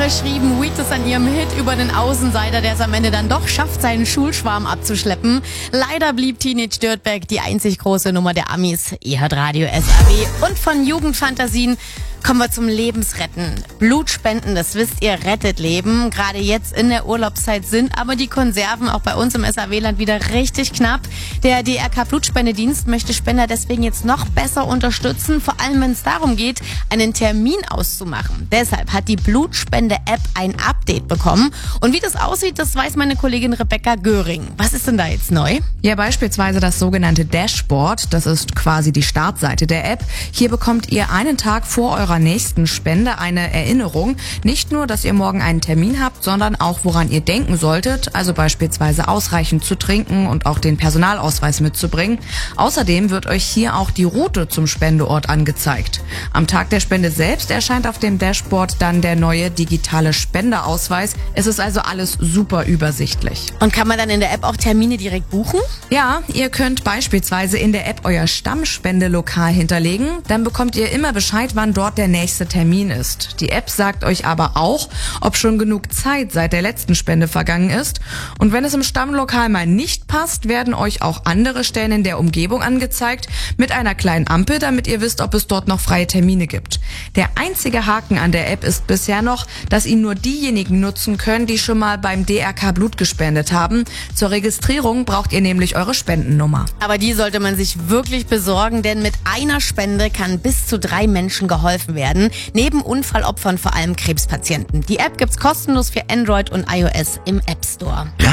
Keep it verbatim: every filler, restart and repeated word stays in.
Andere schrieben Wheatus an ihrem Hit über einen Außenseiter, der es am Ende dann doch schafft, seinen Schulschwarm abzuschleppen. Leider blieb Teenage Dirtbag die einzig große Nummer der Amis. Ihr hört Radio S A W. Und von Jugendfantasien kommen wir zum Lebensretten. Blutspenden, das wisst ihr, rettet Leben. Gerade jetzt in der Urlaubszeit sind aber die Konserven auch bei uns im S A W-Land wieder richtig knapp. Der D R K Blutspendedienst möchte Spender deswegen jetzt noch besser unterstützen, vor allem wenn es darum geht, einen Termin auszumachen. Deshalb hat die Blutspende-App ein Update bekommen. Und wie das aussieht, das weiß meine Kollegin Rebecca Göring. Was ist denn da jetzt neu? Ja, beispielsweise das sogenannte Dashboard. Das ist quasi die Startseite der App. Hier bekommt ihr einen Tag vor eurer nächsten Spende eine Erinnerung. Nicht nur, dass ihr morgen einen Termin habt, sondern auch, woran ihr denken solltet. Also beispielsweise ausreichend zu trinken und auch den Personalausweis mitzubringen. Außerdem wird euch hier auch die Route zum Spendeort angezeigt. Am Tag der Spende selbst erscheint auf dem Dashboard dann der neue digitale Spenderausweis. Es ist also alles super übersichtlich. Und kann man dann in der App auch Termine direkt buchen? Ja, ihr könnt beispielsweise in der App euer Stammspendelokal hinterlegen. Dann bekommt ihr immer Bescheid, wann dort der nächste Termin ist. Die App sagt euch aber auch, ob schon genug Zeit seit der letzten Spende vergangen ist. Und wenn es im Stammlokal mal nicht passt, werden euch auch andere Stellen in der Umgebung angezeigt mit einer kleinen Ampel, damit ihr wisst, ob es dort noch freie Termine gibt. Der einzige Haken an der App ist bisher noch, dass ihn nur diejenigen nutzen können, die schon mal beim D R K Blut gespendet haben. Zur Registrierung braucht ihr nämlich eure Spendennummer. Aber die sollte man sich wirklich besorgen, denn mit einer Spende kann bis zu drei Menschen geholfen werden. Neben Unfallopfern vor allem Krebspatienten. Die App gibt's kostenlos für Android und iOS im App Store.